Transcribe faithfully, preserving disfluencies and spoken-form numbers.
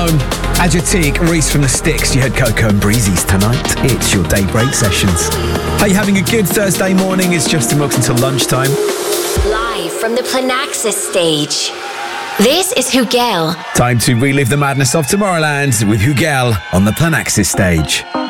Malone, Adjatique, Reese from the Sticks. You heard Coco and Breezy's tonight. It's your Daybreak Sessions. Are you having a good Thursday morning? It's Justin Wilkes until lunchtime. Live from the Planaxis stage, this is Hugel. Time to relive the madness of Tomorrowland with Hugel on the Planaxis stage.